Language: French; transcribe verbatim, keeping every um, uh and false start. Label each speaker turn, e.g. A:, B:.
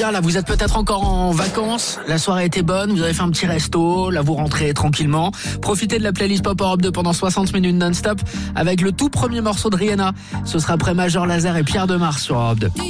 A: bien. Là, vous êtes peut-être encore en vacances. La soirée était bonne. Vous avez fait un petit resto. Là, vous rentrez tranquillement. Profitez de la playlist Pop Europe deux pendant soixante minutes non-stop avec le tout premier morceau de Rihanna. Ce sera après Major Lazer et Pierre Demar sur Europe deux.